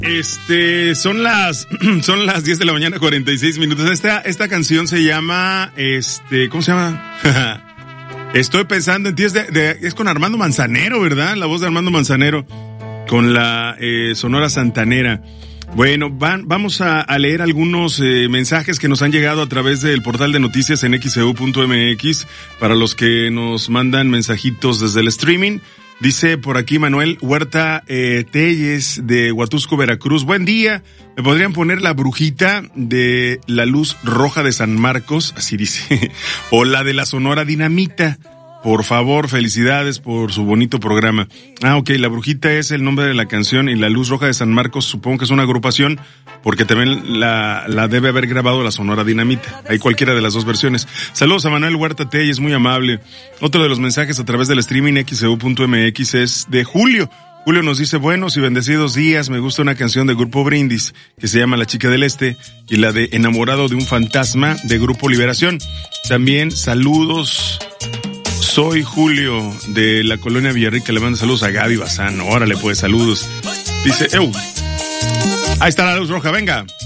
Son las 10 de la mañana, 46 minutos. Esta canción se llama, ¿cómo se llama? Estoy pensando en ti, es con Armando Manzanero, ¿verdad? La voz de Armando Manzanero con la Sonora Santanera. Bueno, vamos a leer algunos mensajes que nos han llegado a través del portal de noticias en xeu.mx para los que nos mandan mensajitos desde el streaming. Dice por aquí Manuel Huerta Telles de Huatusco, Veracruz. Buen día. ¿Me podrían poner la brujita de la luz roja de San Marcos? Así dice. O la de la Sonora Dinamita. Por favor, felicidades por su bonito programa. Ok, La Brujita es el nombre de la canción y La Luz Roja de San Marcos supongo que es una agrupación porque también la debe haber grabado la Sonora Dinamita. Hay cualquiera de las dos versiones. Saludos a Manuel Huerta Telles, muy amable. Otro de los mensajes a través del streaming xeu.mx es de Julio. Julio nos dice, buenos y bendecidos días, me gusta una canción de Grupo Brindis que se llama La Chica del Este y la de Enamorado de un Fantasma de Grupo Liberación. También saludos. Soy Julio de la colonia Villarrica, le mando saludos a Gaby Bazán. Órale pues, saludos. Dice, ahí está la luz roja, venga.